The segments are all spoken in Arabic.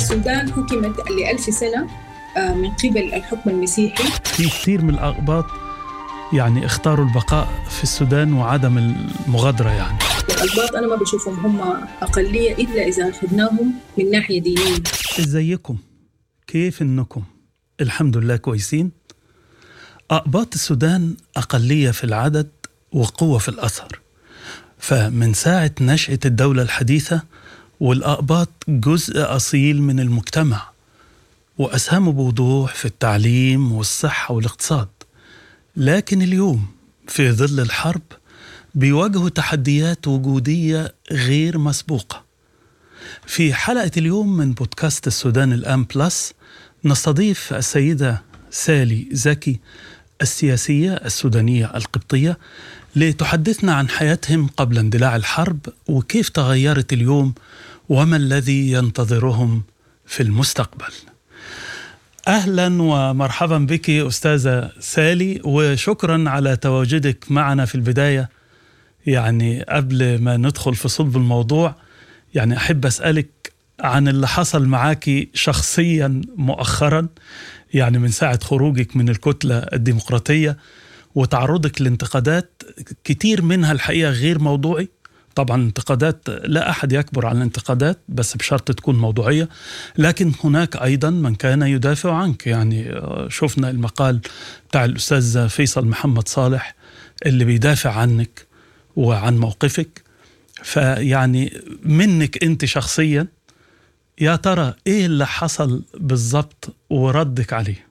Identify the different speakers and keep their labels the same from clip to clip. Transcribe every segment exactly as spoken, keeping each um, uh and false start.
Speaker 1: السودان حكمت لألف سنة من قبل الحكم المسيحي.
Speaker 2: في كثير من الأقباط يعني اختاروا البقاء في السودان وعدم المغادرة. يعني
Speaker 1: الأقباط أنا ما بشوفهم هم أقلية إلا إذا أخذناهم من ناحية دينية.
Speaker 2: إزيكم؟ كيف إنكم؟ الحمد لله كويسين. أقباط السودان أقلية في العدد وقوة في الأثر، فمن ساعة نشأة الدولة الحديثة والأقباط جزء أصيل من المجتمع، وأسهموا بوضوح في التعليم والصحة والاقتصاد. لكن اليوم في ظل الحرب بيواجهوا تحديات وجودية غير مسبوقة. في حلقة اليوم من بودكاست السودان الآن بلس نستضيف السيدة سالي زكي، السياسية السودانية القبطية، لتحدثنا عن حياتهم قبل اندلاع الحرب وكيف تغيرت اليوم وما الذي ينتظرهم في المستقبل. أهلا ومرحبا بك أستاذة سالي، وشكرا على تواجدك معنا في البداية. يعني قبل ما ندخل في صلب الموضوع، يعني أحب أسألك عن اللي حصل معاكي شخصيا مؤخرا، يعني من ساعة خروجك من الكتلة الديمقراطية وتعرضك لانتقادات كتير منها الحقيقة غير موضوعي. طبعا انتقادات لا أحد يكبر عن الانتقادات، بس بشرط تكون موضوعية. لكن هناك أيضا من كان يدافع عنك. يعني شفنا المقال بتاع الأستاذ فيصل محمد صالح اللي بيدافع عنك وعن موقفك. فيعني منك أنت شخصيا، يا ترى إيه اللي حصل بالضبط وردك عليه؟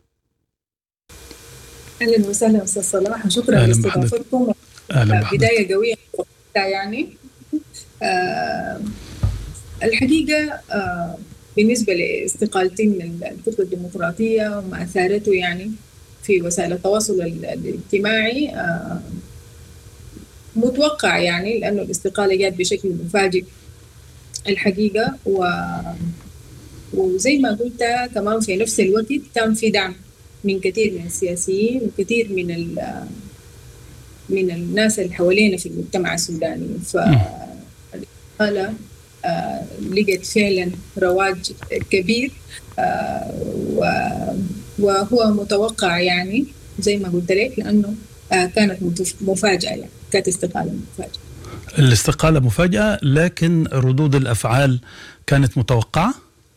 Speaker 1: أهلا وسهلا أستاذ صلاح، وشكرا لاستضافتكم. بداية قوية يعني. آه الحقيقة آه بالنسبة لاستقالتي من الكتلة الديمقراطية وما أثارته يعني في وسائل التواصل الاجتماعي، آه متوقع يعني، لأنه الاستقالة جات بشكل مفاجئ الحقيقة. و وزي ما قلت كمان في نفس الوقت كان في دعم من كثير من السياسيين وكثير من من الناس اللي حوالينا في المجتمع السوداني. فالإستقالة آه لقت فعلا رواج كبير، آه وهو متوقع يعني زي ما قلت لك، لأنه آه كانت مفاجأة، يعني كانت استقالة مفاجأة.
Speaker 2: الاستقالة مفاجأة، لكن ردود الأفعال كانت متوقعة؟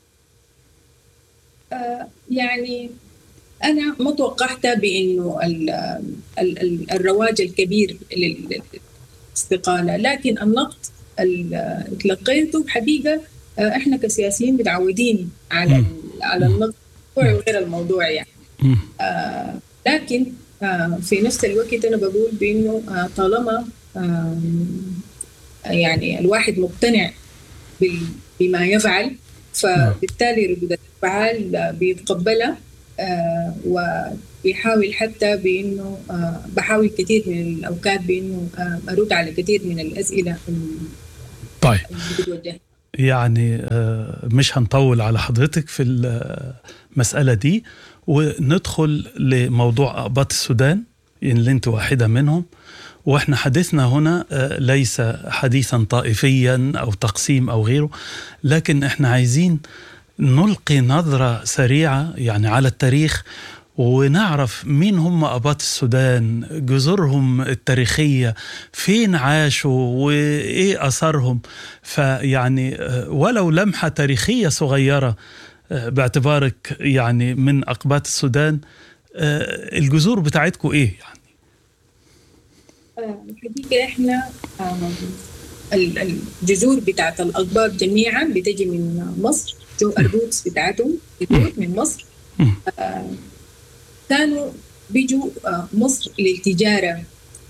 Speaker 1: آه يعني أنا ما توقعت بأنه ال ال ال الرواج الكبير للاستقالة، لكن النقد اللي تلقيته حقيقة إحنا كسياسيين متعودين على على النقد وغير الموضوع يعني. آه لكن آه في نفس الوقت أنا بقول بأنه آه طالما آه يعني الواحد مقتنع بما يفعل، فبالتالي ردود الأفعال بيتقبلها. آه وبيحاول حتى بأنه آه بحاول كثير من الأوقات بأنه آه أرد على كثير من الأسئلة.
Speaker 2: طيب يعني آه مش هنطول على حضرتك في المسألة دي، وندخل لموضوع أقباط السودان اللي انت واحدة منهم. وإحنا حديثنا هنا آه ليس حديثا طائفيا أو تقسيم أو غيره، لكن إحنا عايزين نلقي نظرة سريعة يعني على التاريخ، ونعرف مين هم أقباط السودان، جذورهم التاريخية، فين عاشوا وإيه أثرهم. فيعني ولو لمحة تاريخية صغيرة باعتبارك يعني من أقباط السودان، الجذور بتاعتكم إيه يعني؟
Speaker 1: الحقيقة إحنا الجذور بتاعت الأقباط جميعا بتجي من مصر. جو الروتس بتاعتهم من مصر. آه كانوا بيجوا آه مصر للتجارة،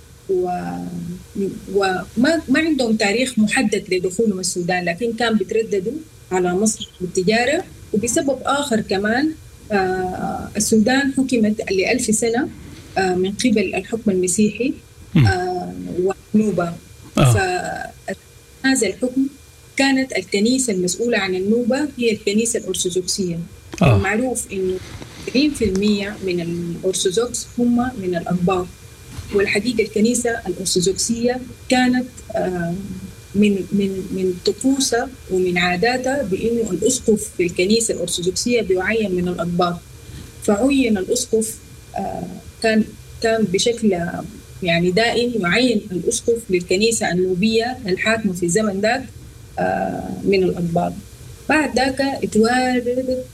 Speaker 1: وما ما عندهم تاريخ محدد لدخولهم السودان، لكن كان بيترددوا على مصر للتجارة. وبسبب آخر كمان آه السودان حكمت لألف سنة آه من قبل الحكم المسيحي آه والنوبة. آه. فهذا الحكم كانت الكنيسة المسؤولة عن النوبة هي الكنيسة الأرثوذكسية. آه. المعروف إنه سبعين بالمئة من الأرثوذكس هم من الأقباط. والحقيقة الكنيسة الأرثوذكسية كانت آه من من من طقوسها ومن عاداتها بإنه الأسقف في الكنيسة الأرثوذكسية بيعين من الأقباط. فعين الأسقف كان كان بشكل يعني دائم يعين الأسقف للكنيسة النوبية الحاكمة في الزمن ذاك من الأقباط. بعد ذاك اتواردت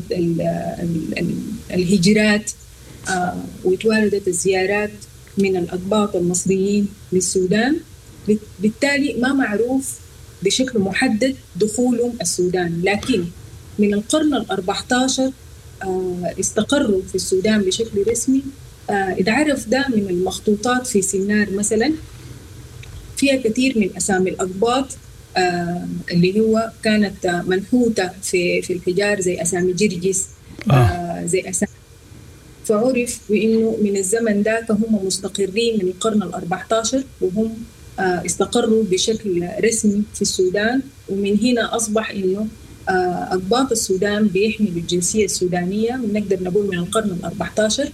Speaker 1: الهجرات واتواردت الزيارات من الأقباط المصريين للسودان، بالتالي ما معروف بشكل محدد دخولهم السودان، لكن من القرن الأربعة عشر استقروا في السودان بشكل رسمي. اتعرف ده من المخطوطات في سنار مثلا، فيها كثير من أسامي الأقباط اللي هو كانت منحوتة في في الحجار زي أسامي جرجس آه. زي أسامي، فعرف بأنه من الزمن ذاك هم مستقرين من القرن الأربعة عشر وهم استقروا بشكل رسمي في السودان. ومن هنا أصبح إنه أقباط السودان بيحملوا الجنسية السودانية، ونقدر نقول من القرن الأربعة عشر،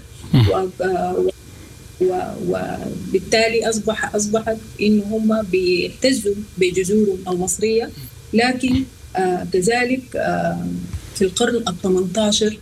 Speaker 1: وبالتالي أصبح أصبحت إنه هم بيعتزوا بجذورهم المصرية. لكن كذلك في القرن الثامن عشر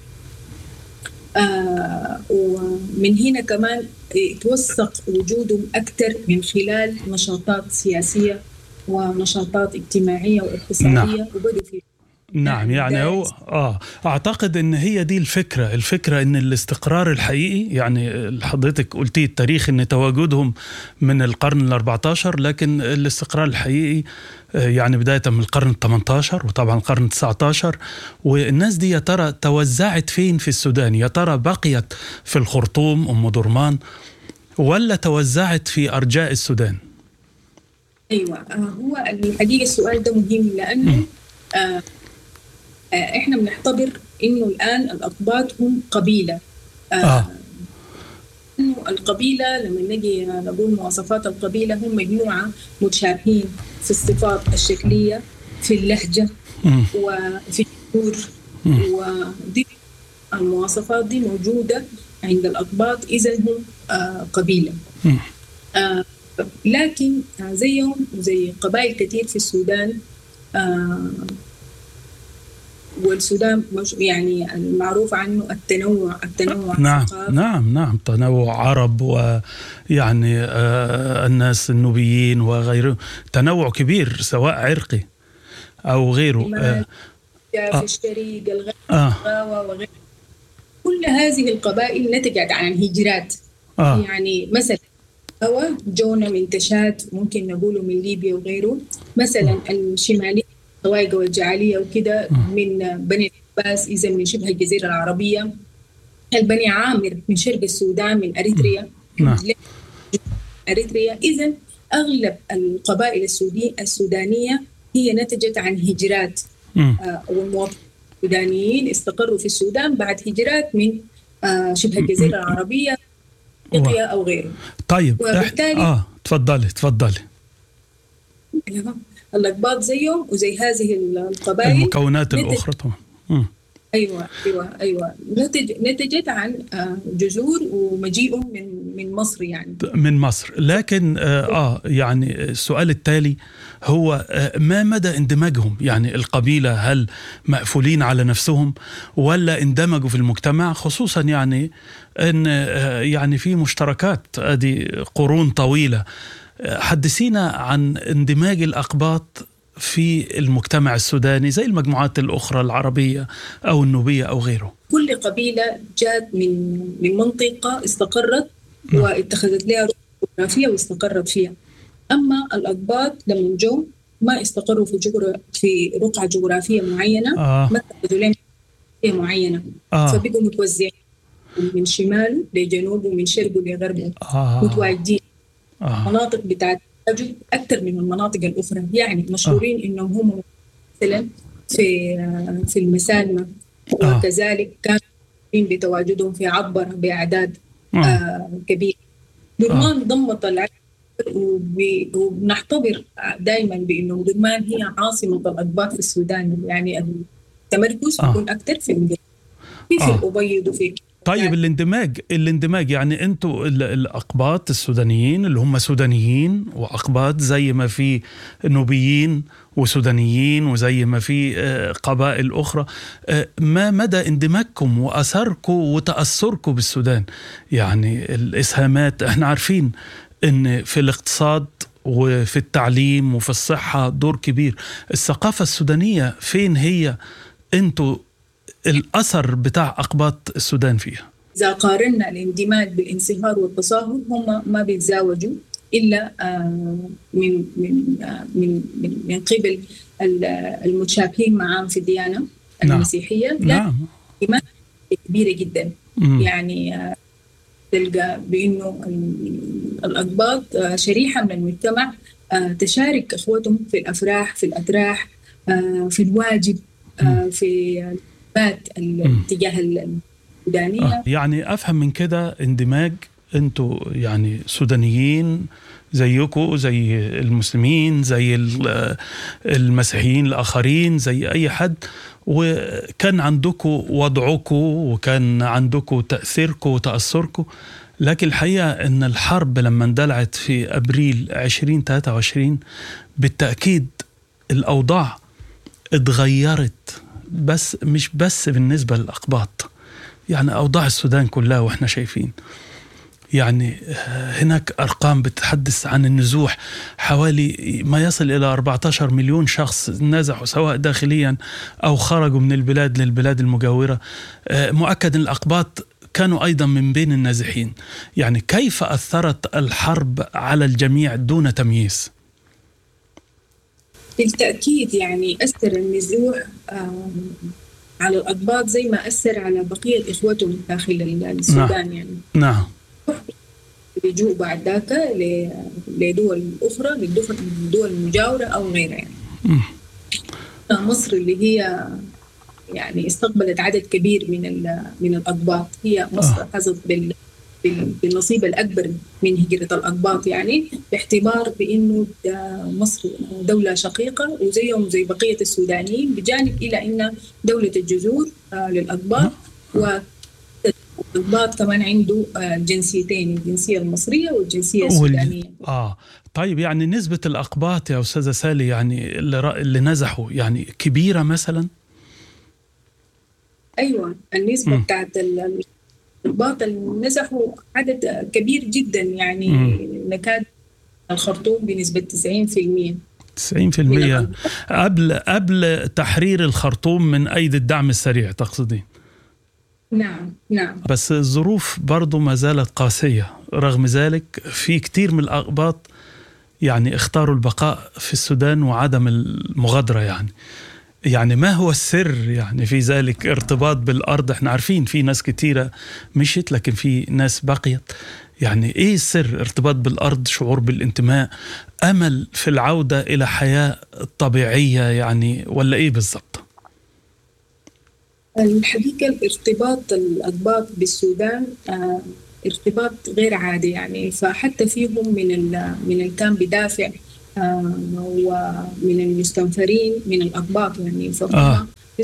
Speaker 1: ومن هنا كمان يتوثق وجودهم أكثر من خلال نشاطات سياسية ونشاطات اجتماعية واقتصادية.
Speaker 2: نعم.
Speaker 1: وبدوا في
Speaker 2: نعم يعني هو آه أعتقد أن هي دي الفكرة الفكرة أن الاستقرار الحقيقي، يعني حضرتك قلتي التاريخ أن تواجدهم من القرن الأربعة عشر، لكن الاستقرار الحقيقي يعني بداية من القرن الثامن عشر وطبعا القرن التاسع عشر. والناس دي يا ترى توزعت فين في السودان؟ يا ترى بقيت في الخرطوم أم درمان ولا توزعت في أرجاء السودان؟
Speaker 1: أيوة، هو الحقيقة السؤال ده مهم، لأنه آه احنا بنعتبر انه الان الاقباط هم قبيله. آه. آه. انه القبيله لما نجي نقول مواصفات القبيله هم مجموعه متشابهين في الصفات الشكليه، في اللهجه م. وفي الجذور، ودي المواصفات دي موجوده عند الاقباط، اذا هم آه قبيله. آه لكن زيهم زي قبائل كثير في السودان، آه والسودان يعني المعروف عنه التنوع التنوع
Speaker 2: نعم نعم نعم تنوع عرب ويعني آه الناس النوبيين وغيره، تنوع كبير سواء عرقي أو غيره.
Speaker 1: آه في الشريق الغاوة وغيره. كل هذه القبائل نتجت عن هجرات. آه. يعني مثلا الغاوة جونا من تشاد، ممكن نقوله من ليبيا وغيره. مثلا آه. الشمالية الطوائق والجعالية وكده من بني العباس، إذا من شبه الجزيرة العربية. البني عامر من شرق السودان، من أريتريا.
Speaker 2: نعم.
Speaker 1: أريتريا. إذا أغلب القبائل السودي السودانية هي نتجت عن هجرات، آه والمواطنين السودانيين استقروا في السودان بعد هجرات من آه شبه الجزيرة العربية، أفريقيا أو غيره.
Speaker 2: طيب وبالتالي آه تفضلي تفضلي.
Speaker 1: الأقباط زيهم وزي هذه القبائل
Speaker 2: المكونات الأخرى طبعا.
Speaker 1: أيوة أيوة أيوة نتج نتجت عن جذور ومجيئهم من من مصر، يعني
Speaker 2: من مصر. لكن آه يعني السؤال التالي هو آه ما مدى اندماجهم؟ يعني القبيلة هل مقفولين على نفسهم ولا اندمجوا في المجتمع، خصوصا يعني أن آه يعني في مشتركات أدي قرون طويلة. حدثينا عن اندماج الأقباط في المجتمع السوداني زي المجموعات الأخرى العربية أو النوبية أو غيره.
Speaker 1: كل قبيلة جات من من منطقة استقرت واتخذت لها جغرافية واستقرت فيها. أما الأقباط لما جو ما استقروا في جغرا في رقعة جغرافية معينة،
Speaker 2: آه.
Speaker 1: ما اتخذوا لها معينة، آه. فبقوا متوزعين من شمال لجنوب ومن شرق لغرب، آه. متواجدين. آه. مناطق بتاعت أكثر من المناطق الأخرى، يعني مشهورين آه. إنهم هم مثلا في في المسالمة، آه. وكذلك كانوا بتواجدهم في عبر بأعداد آه. آه كبيرة. درمان آه. ضمت العدد، وبنعتبر دائما بأنه درمان هي عاصمة الأقباط في السودان، يعني التمركز آه. يكون أكثر في في, في آه. الأبيض وفي
Speaker 2: طيب الاندماج الاندماج يعني انتوا الاقباط السودانيين اللي هم سودانيين واقباط، زي ما في نوبيين وسودانيين وزي ما في قبائل اخرى، ما مدى اندماجكم واثركم وتاثركم بالسودان؟ يعني الاسهامات، احنا عارفين ان في الاقتصاد وفي التعليم وفي الصحه دور كبير. الثقافه السودانيه فين هي؟ انتوا الأثر بتاع أقباط السودان فيها.
Speaker 1: إذا قارنا الاندماج بالانصهار والتصاهر، هم ما بيتزاوجوا إلا من من من من قبل المتشابهين معهم في الديانة المسيحية.
Speaker 2: نعم.
Speaker 1: نعم. كبيرة جدا.
Speaker 2: م.
Speaker 1: يعني تلقى بأنه الأقباط شريحة من المجتمع تشارك أخوتهم في الأفراح، في الأتراح، في الواجب، في الاتجاه السودانية.
Speaker 2: آه. يعني أفهم من كده اندماج، أنتوا يعني سودانيين زيكم زي المسلمين زي المسيحيين الآخرين زي أي حد، وكان عندكم وضعكم وكان عندكم تأثيركم وتأثركم. لكن الحقيقة أن الحرب لما اندلعت في أبريل عشرين ثلاثة وعشرين بالتأكيد الأوضاع اتغيرت، بس مش بس بالنسبة للأقباط، يعني أوضاع السودان كلها وإحنا شايفين. يعني هناك أرقام بتتحدث عن النزوح، حوالي ما يصل إلى أربعة عشر مليون شخص نزحوا سواء داخليا أو خرجوا من البلاد للبلاد المجاورة. مؤكد أن الأقباط كانوا أيضا من بين النازحين. يعني كيف أثرت الحرب على الجميع دون تمييز؟
Speaker 1: بالتأكيد يعني أثر النزوح على الأقباط زي ما أثر على بقية إخوتهم داخل السودان.
Speaker 2: نعم.
Speaker 1: يعني
Speaker 2: نعم.
Speaker 1: بيجوا بعد ذاك لدول أخرى، للدول المجاورة أو غيرها. يعني
Speaker 2: م.
Speaker 1: مصر اللي هي يعني استقبلت عدد كبير من من الأقباط، هي مصر حظت بال بالنصيب الأكبر من هجرة الأقباط، يعني باعتبار بأنه مصر دولة شقيقة وزيهم زي بقية السودانيين، بجانب إلى أن دولة الجذور للأقباط، والأقباط كمان عنده جنسيتين، الجنسية المصرية والجنسية السودانية.
Speaker 2: آه طيب، يعني نسبة الأقباط يا أستاذة سالي يعني اللي, اللي نزحوا يعني كبيرة مثلا؟
Speaker 1: أيوة، النسبة م. بتاعت الأقباط اللي نزحوا عدد كبير جدا، يعني م. نكاد الخرطوم بنسبة تسعين بالمئة.
Speaker 2: تسعين بالمئة قبل قبل تحرير الخرطوم من أيدي الدعم السريع تقصدين؟
Speaker 1: نعم نعم.
Speaker 2: بس الظروف برضو ما زالت قاسية، رغم ذلك في كتير من الأقباط يعني اختاروا البقاء في السودان وعدم المغادرة. يعني يعني ما هو السر يعني في ذلك؟ ارتباط بالأرض، احنا عارفين في ناس كتيرة مشيت لكن في ناس بقيت. يعني ايه السر؟ ارتباط بالأرض، شعور بالانتماء، أمل في العودة إلى حياة طبيعية يعني، ولا ايه بالضبط؟
Speaker 1: الحقيقة الارتباط الأقباط بالسودان اه ارتباط غير عادي، يعني فحتى فيهم من من اللي كان بدافع آه ومن المستنفرين من الأقباط، يعني فهم آه.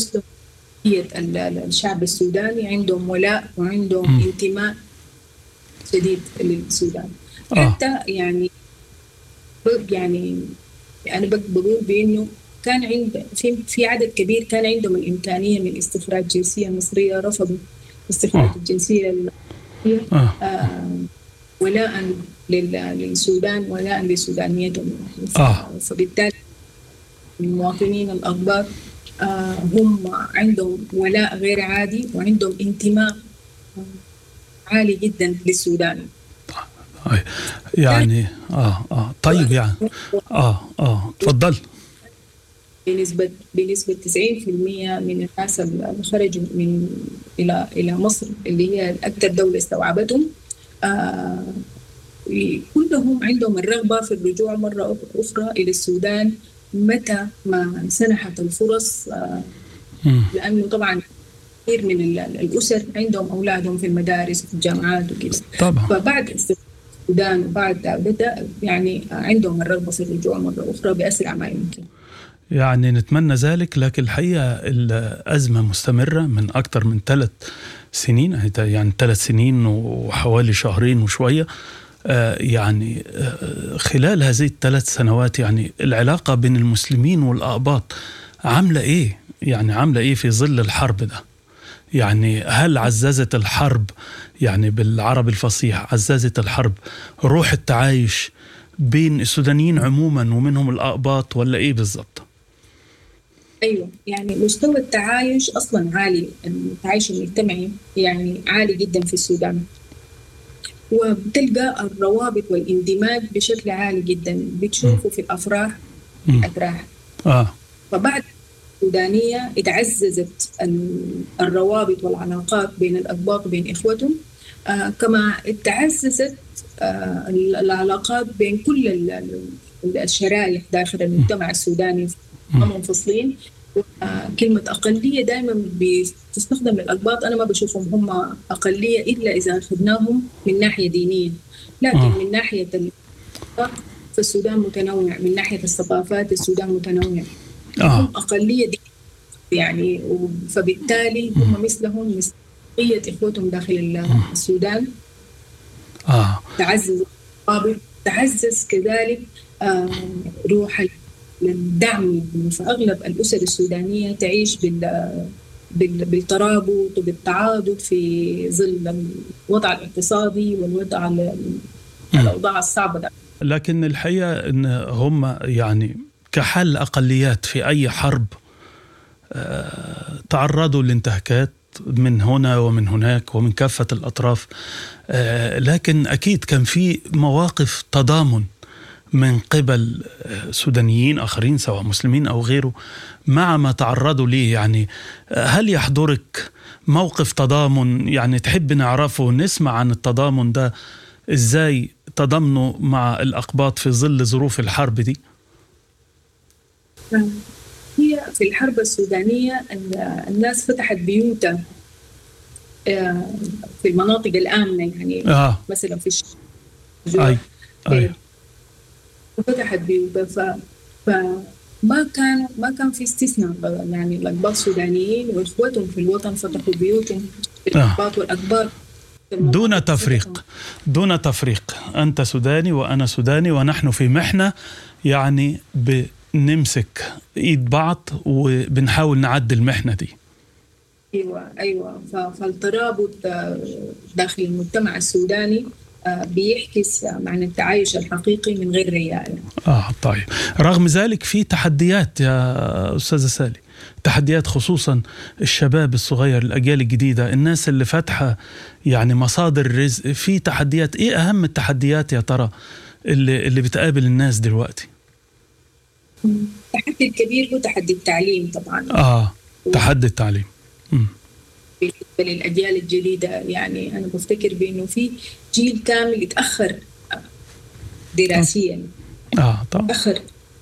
Speaker 1: الشعب السوداني عندهم ولاء وعندهم م. انتماء شديد للسودان. آه. حتى يعني يعني أنا بقول بأنه كان عند في في عدد كبير كان عندهم الإمكانية من استخراج جنسية مصرية، رفضوا استخراج آه. الجنسية المصرية آه. آه ولاء للسودان، ولاء لسودانيتهم.
Speaker 2: آه.
Speaker 1: فبالتالي المواطنين الأقباط آه هم عندهم ولاء غير عادي وعندهم انتماء عالي جدا للسودان.
Speaker 2: يعني اه اه طيب يعني اه اه تفضل.
Speaker 1: بنسبة بنسبة تسعين بالمئة من الناس اللي خرجوا من إلى إلى مصر اللي هي أكثر دولة استوعبتهم آه كلهم عندهم الرغبة في الرجوع مرة أخرى إلى السودان متى ما سنحت الفرص، آه لأنه طبعا كثير من الأسر عندهم أولادهم في المدارس وفي الجامعات وكذا.
Speaker 2: طبعا.
Speaker 1: فبعد السودان وبعد بدأ يعني عندهم الرغبة في الرجوع مرة أخرى بأسرع ما يمكن.
Speaker 2: يعني نتمنى ذلك، لكن الحقيقة الأزمة مستمرة من أكثر من ثلاث سنين، يعني ثلاث سنين وحوالي شهرين وشوية. آه يعني آه خلال هذه الثلاث سنوات يعني العلاقة بين المسلمين والأقباط عاملة إيه؟ يعني عاملة إيه في ظل الحرب ده؟ يعني هل عززت الحرب، يعني بالعربي الفصيح عززت الحرب روح التعايش بين السودانيين عموما ومنهم الأقباط، ولا إيه بالضبط؟
Speaker 1: أيوة، يعني مستوى التعايش أصلا عالي، التعايش المجتمعي يعني عالي جدا في السودان، وبتلقى الروابط والاندماج بشكل عالي جدا، بتشوفه في الأفراح والأتراح.
Speaker 2: آه.
Speaker 1: فبعد السودانية اتعززت الروابط والعلاقات بين الأقباط وبين إخوتهم، آه كما تعززت آه العلاقات بين كل الشرائح داخل المجتمع السوداني منفصلين. آه كلمة أقلية دائما بتستخدم للأقباط، أنا ما بشوفهم هم أقلية إلا إذا أخذناهم من ناحية دينية، لكن آه. من ناحية فالسودان متنوع، من ناحية الثقافات السودان متنوع. آه. هم أقلية دي يعني، فبالتالي هم مثلهم مثل بقية إخوتهم داخل السودان.
Speaker 2: آه.
Speaker 1: تعزز الروابط، تعزز كذلك آه روح الدعم، فأغلب الأسر السودانية تعيش بال بالترابط وبالتعاضد في ظل الوضع الاقتصادي والوضع الأوضاع الصعبة ده.
Speaker 2: لكن الحقيقة إن هم يعني كحل أقليات في أي حرب تعرضوا لانتهاكات من هنا ومن هناك ومن كافة الأطراف، لكن أكيد كان في مواقف تضامن من قبل سودانيين آخرين سواء مسلمين أو غيره مع ما تعرضوا ليه. يعني هل يحضرك موقف تضامن يعني تحب نعرفه، نسمع عن التضامن ده إزاي تضامنوا مع الأقباط في ظل ظروف الحرب دي؟
Speaker 1: هي في الحرب السودانية الناس فتحت بيوتها في المناطق الآمنة، يعني آه. مثلا في الشجوع فتحت بيوتها، ف... فما كان ما كان في استثناء، يعني الأقباط السودانيين وإخوتهم في الوطن فتحوا بيوتهم الأقباط والأقباط
Speaker 2: دون تفريق، دون تفريق، أنت سوداني وأنا سوداني ونحن في محنة، يعني بنمسك إيد بعض وبنحاول نعدي المحنة دي.
Speaker 1: أيوة أيوة فالترابط داخل المجتمع السوداني بيحكس معنى التعايش الحقيقي من غير رياء.
Speaker 2: آه طيب، رغم ذلك في تحديات يا أستاذة سالي، تحديات خصوصا الشباب الصغير، الأجيال الجديدة، الناس اللي فاتحة يعني مصادر الرزق، في تحديات. إيه أهم التحديات يا ترى اللي, اللي بتقابل الناس دلوقتي؟
Speaker 1: التحدي الكبير هو تحدي التعليم طبعا.
Speaker 2: آه تحدي التعليم. م.
Speaker 1: بالنسبة للأجيال الجديدة، يعني أنا بفتكر بأنه في جيل كامل يتأخر دراسيا.
Speaker 2: آه طبعا.
Speaker 1: تأخر،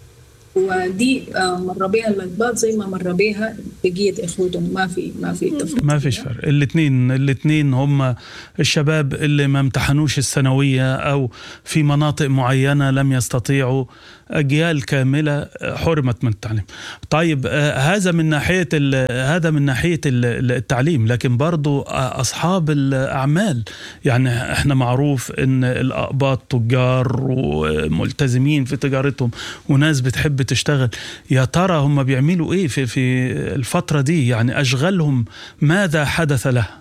Speaker 1: ودي مر بها الأقباط زي ما مر بها بقية إخوتهم، ما في ما في تفرق،
Speaker 2: ما فيش فرق. الاثنين الاثنين هم الشباب اللي ما امتحنوش الثانوية أو في مناطق معينة لم يستطيعوا، أجيال كاملة حرمت من التعليم. طيب آه هذا من ناحية هذا من ناحية التعليم، لكن برضو أصحاب الأعمال، يعني احنا معروف إن الأقباط تجار وملتزمين في تجارتهم وناس بتحب تشتغل. يا ترى هم بيعملوا إيه في في الفترة دي؟ يعني أشغالهم ماذا حدث لها؟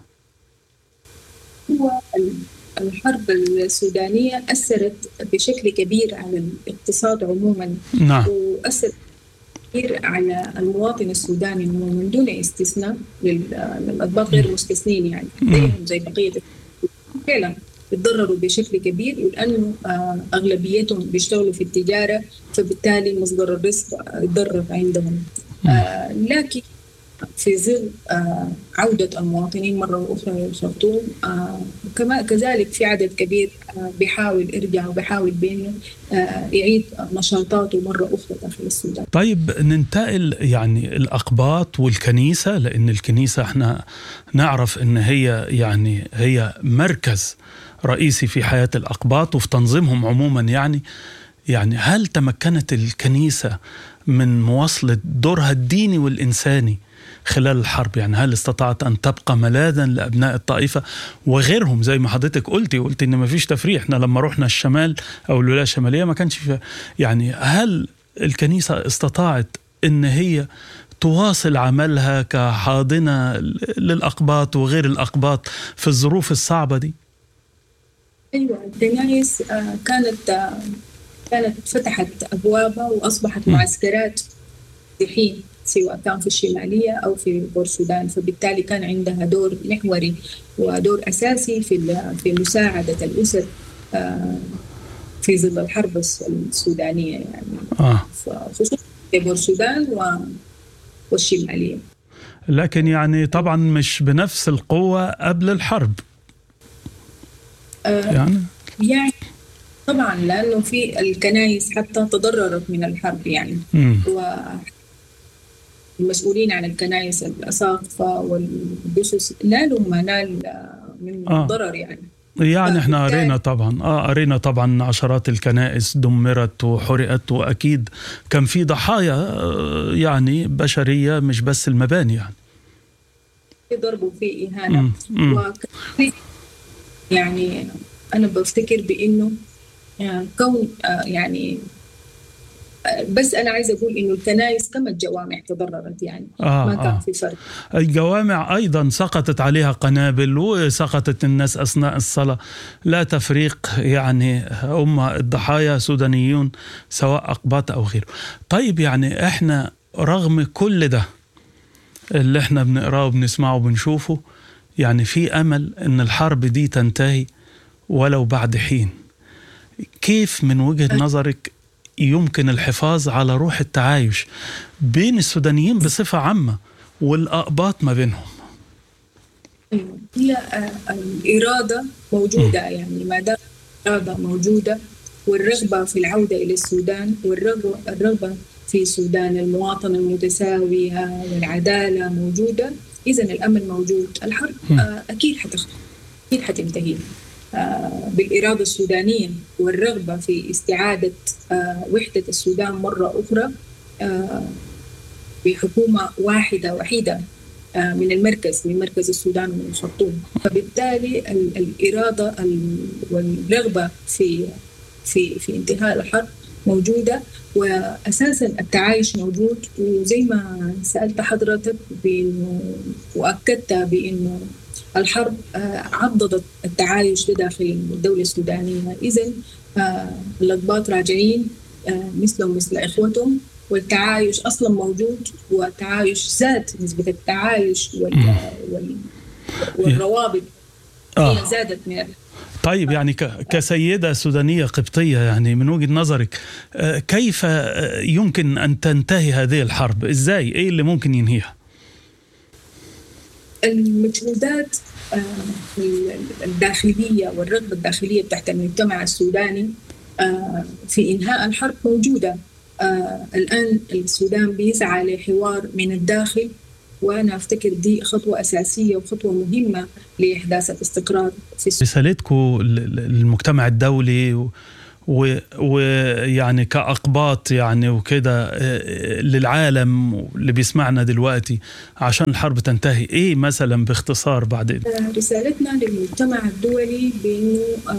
Speaker 1: هو الحرب السودانية أثرت بشكل كبير على الاقتصاد عموما.
Speaker 2: نعم.
Speaker 1: وأثرت كبير على المواطن السوداني من دون استثناء، للأقباط غير مستثنين، يعني زيهم زي بقية فعلا يتضرروا بشكل كبير، لأنه أغلبيتهم بيشتغلوا في التجارة، فبالتالي مصدر الرزق يتضرر عندهم. لكن في ظل عودة المواطنين مرة أخرى للخرطوم، كما كذلك في عدد كبير بيحاول يرجع وبيحاول بينه يعيد نشاطاته مرة أخرى داخل السودان.
Speaker 2: طيب ننتقل يعني الأقباط والكنيسة، لأن الكنيسة احنا نعرف إن هي يعني هي مركز رئيسي في حياة الأقباط وفي تنظيمهم عموما. يعني يعني هل تمكنت الكنيسة من مواصلة دورها الديني والإنساني خلال الحرب؟ يعني هل استطعت أن تبقى ملاذا لأبناء الطائفة وغيرهم زي ما حضرتك قلتي قلتي إن ما فيش تفريق؟ إحنا لما رحنا الشمال أو الولاية الشمالية ما كانش في، يعني هل الكنيسة استطاعت إن هي تواصل عملها كحاضنة للأقباط وغير الأقباط في الظروف الصعبة دي؟
Speaker 1: أيوة، الكنائس كانت كانت فتحت أبوابها وأصبحت معسكرات الحين سواء كان في الشمالية أو في بورسودان، فبالتالي كان عندها دور محوري ودور أساسي في في مساعدة الأسر في ظل الحرب السودانية، يعني
Speaker 2: آه.
Speaker 1: خصوصا في بورسودان والشمالية.
Speaker 2: لكن يعني طبعا مش بنفس القوة قبل الحرب.
Speaker 1: آه
Speaker 2: يعني
Speaker 1: يعني طبعا لأنه في الكنائس حتى تضررت من الحرب، يعني والمسؤولين عن الكنائس الأساقفة والجثث نالوا ما نال من
Speaker 2: آه.
Speaker 1: ضرر يعني.
Speaker 2: يعني احنا قرينا طبعا اه قرينا طبعا عشرات الكنائس دمرت وحرقت، واكيد كان في ضحايا آه يعني بشريه مش بس المباني، يعني
Speaker 1: في ضرب وفي اهانه. يعني انا بفتكر بانه يعني كون آه يعني بس أنا عايزة أقول إنه الكنائس كما الجوامع تضررت، يعني
Speaker 2: آه
Speaker 1: ما كان
Speaker 2: آه.
Speaker 1: في فرق.
Speaker 2: الجوامع أيضا سقطت عليها قنابل وسقطت الناس أثناء الصلاة، لا تفريق، يعني هم الضحايا سودانيون سواء أقباط أو غيره. طيب يعني إحنا رغم كل ده اللي إحنا بنقراه وبنسمعه وبنشوفه، يعني في أمل إن الحرب دي تنتهي ولو بعد حين. كيف من وجهة نظرك يمكن الحفاظ على روح التعايش بين السودانيين بصفة عامة والأقباط ما بينهم؟
Speaker 1: هي الإرادة موجودة، يعني ما دام الإرادة موجودة والرغبة في العودة إلى السودان والرغبة الرغبة في السودان المواطنة المتساوية والعدالة موجودة، إذن الأمل موجود. الحرب أكيد حتخ أكيد حتنتهي بالإرادة السودانية والرغبة في استعادة وحدة السودان مرة أخرى بحكومة واحدة وحيدة من المركز، من مركز السودان ومن الخرطوم. فبالتالي الإرادة والرغبة في في في انتهاء الحرب موجودة، وأساسا التعايش موجود. وزي ما سألت حضرتك بأنه وأكدت بأنه الحرب عضدت التعايش داخل الدولة السودانية، إذن الأقباط راجعين مثلهم مثل إخوتهم، والتعايش أصلا موجود، والتعايش زاد، نسبة التعايش والروابط
Speaker 2: آه.
Speaker 1: زادت من.
Speaker 2: طيب يعني كسيدة سودانية قبطية، يعني من وجهة نظرك كيف يمكن أن تنتهي هذه الحرب؟ إزاي؟ إيه اللي ممكن ينهيها؟
Speaker 1: المجهودات الداخلية والرغبة الداخلية تحت المجتمع السوداني في إنهاء الحرب موجودة. الآن السودان بيسعى لحوار من الداخل، وأنا أفتكر دي خطوة أساسية وخطوة مهمة لإحداث الاستقرار في السودان.
Speaker 2: رسالتكم للمجتمع الدولي ويعني كأقباط يعني وكده للعالم اللي بيسمعنا دلوقتي عشان الحرب تنتهي، إيه مثلا باختصار بعدين؟
Speaker 1: رسالتنا للمجتمع الدولي بأنه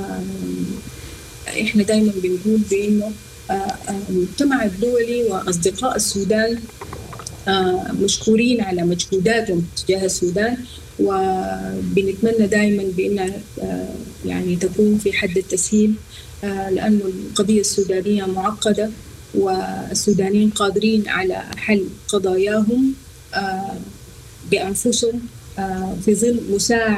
Speaker 1: إحنا دايما بنقول بأنه المجتمع الدولي وأصدقاء السودان مشكورين على مجهوداتهم تجاه السودان، وبنتمنى دائما بأنها يعني تكون في حد التسهيل، لأن القضية السودانية معقدة، والسودانيين قادرين على حل قضاياهم بأنفسهم في ظل مساعدة